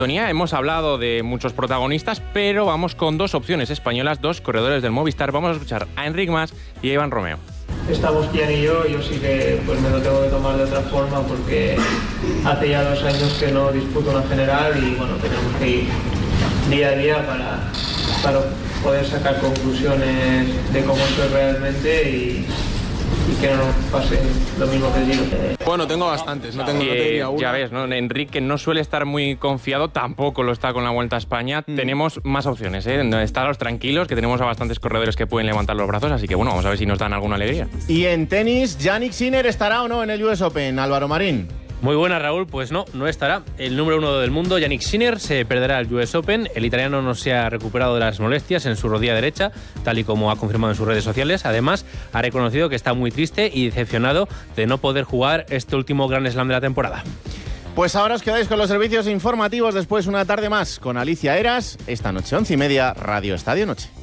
Hemos hablado de muchos protagonistas, pero vamos con dos opciones españolas, dos corredores del Movistar. Vamos a escuchar a Enric Mas y a Iván Romeo. Estamos Kian y yo sí que pues me lo tengo que tomar de otra forma porque hace ya 2 años que no disputo una general y bueno, tenemos que ir día a día para poder sacar conclusiones de cómo soy realmente y que no nos pase lo mismo que el Giro. Bueno, tengo bastantes, no tengo uno. Ya ves, ¿no? Enrique no suele estar muy confiado, tampoco lo está con la Vuelta a España. Tenemos más opciones, ¿eh? Estaros tranquilos, que tenemos a bastantes corredores que pueden levantar los brazos, así que bueno, vamos a ver si nos dan alguna alegría. Y en tenis, Jannik Sinner estará o no en el US Open, Álvaro Marín. Muy buena, Raúl. Pues no estará. El número 1 del mundo, Jannik Sinner, se perderá el US Open. El italiano no se ha recuperado de las molestias en su rodilla derecha, tal y como ha confirmado en sus redes sociales. Además, ha reconocido que está muy triste y decepcionado de no poder jugar este último Grand Slam de la temporada. Pues ahora os quedáis con los servicios informativos, después una tarde más con Alicia Eras. Esta noche, 11:30, Radio Estadio Noche.